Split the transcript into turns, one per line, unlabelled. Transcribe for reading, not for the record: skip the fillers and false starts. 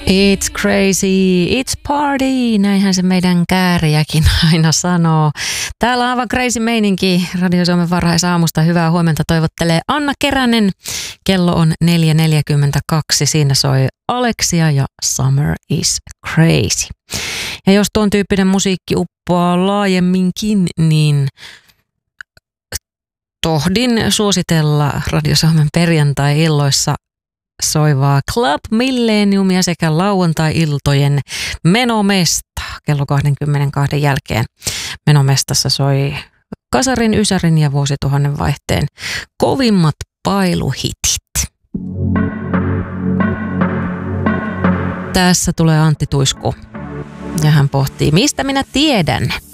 It's crazy, it's party, näinhän se meidän kääriäkin aina sanoo. Täällä on aivan crazy meininki Radio Suomen varhaisaamusta. Hyvää huomenta toivottelee Anna Keränen. Kello on 4.42, siinä soi Alexia ja Summer is crazy. Ja jos tuon tyyppinen musiikki uppoaa laajemminkin, niin tohdin suositella Radio Suomen perjantai-illoissa soivaa Club Millenniumia sekä lauantai-iltojen Menomesta kello 22 jälkeen. Menomestassa soi kasarin, ysärin ja vuosituhannen vaihteen kovimmat pailuhitit. Tässä tulee Antti Tuisku ja hän pohtii, mistä minä tiedän.